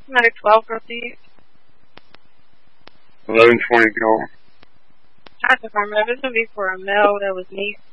Another 12 receipts. 1120 going. I have to remember, this would be for a male that was knee